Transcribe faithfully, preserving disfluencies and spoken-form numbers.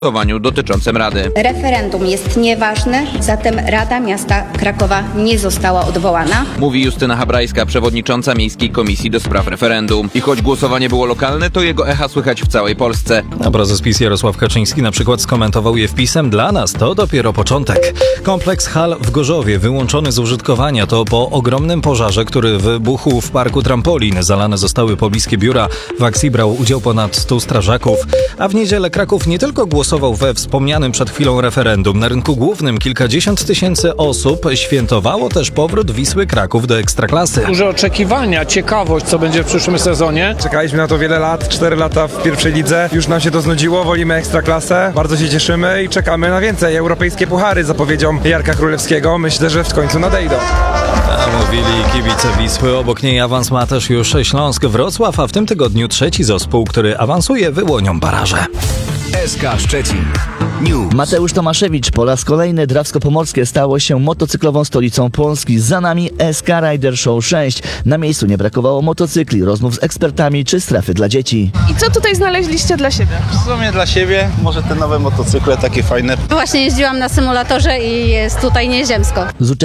głosowaniu dotyczącym Rady. Referendum jest nieważne, zatem Rada Miasta Krakowa nie została odwołana. Mówi Justyna Habrajska, przewodnicząca Miejskiej Komisji do Spraw Referendum. I choć głosowanie było lokalne, to jego echa słychać w całej Polsce. A prezes PiS Jarosław Kaczyński na przykład skomentował je wpisem: dla nas to dopiero początek. Kompleks hal w Gorzowie wyłączony z użytkowania to po ogromnym pożarze, który wybuchł w parku trampolin. Zalane zostały pobliskie biura. W akcji brał udział ponad stu strażaków. A w niedzielę Kraków nie tylko głosował we wspomnianym przed chwilą referendum. Na rynku głównym kilkadziesiąt tysięcy osób świętowało też powrót Wisły Kraków do Ekstraklasy. Duże oczekiwania, ciekawość, co będzie w przyszłym sezonie. Czekaliśmy na to wiele lat, cztery lata w pierwszej lidze. Już nam się to znudziło, wolimy Ekstraklasę. Bardzo się cieszymy i czekamy na więcej. Europejskie puchary zapowiedzią Jarka Królewskiego. Myślę, że w końcu nadejdą. A mówili kibice Wisły. Obok niej awans ma też już Śląsk Wrocław, a w tym tygodniu trzeci zespół, który awansuje, wyłonią baraże. S K Szczecin News. Mateusz Tomaszewicz po raz kolejny Drawsko-Pomorskie stało się motocyklową stolicą Polski. Za nami S K Rider Show sześć. Na miejscu nie brakowało motocykli, rozmów z ekspertami czy strefy dla dzieci. I co tutaj znaleźliście dla siebie? W sumie dla siebie, może te nowe motocykle takie fajne. Właśnie jeździłam na symulatorze i jest tutaj nieziemsko.